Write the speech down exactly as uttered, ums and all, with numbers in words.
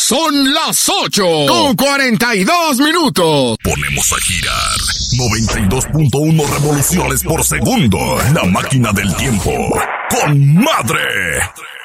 Son las ocho con cuarenta y dos minutos. Ponemos a girar noventa y dos punto uno revoluciones por segundo. La máquina del tiempo. ¡Con madre!